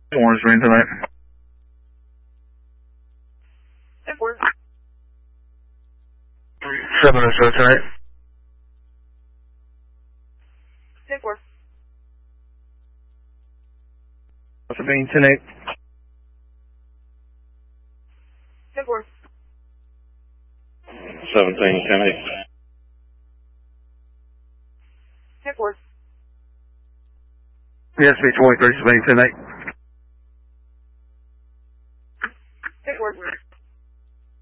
Orange Marine tonight. 10-4. 7 or so tonight. 10-4. What's it being 10-8? 10-4. 17, 10-8. 10-4. Yes, B 23, 10-8.